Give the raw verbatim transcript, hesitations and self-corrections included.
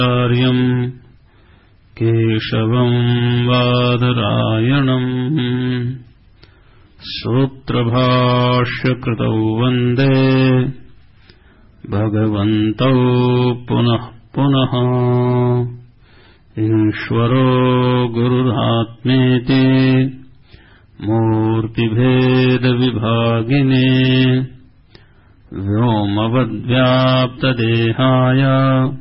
आचार्यम् केशवम् बादरायणम् सूत्रभाष्यकृतौ वन्दे भगवन्तौ पुनः पुनः। ईश्वरो गुरुरात्मेति मूर्तिभेदविभागिने व्योमवद्व्याप्तदेहाय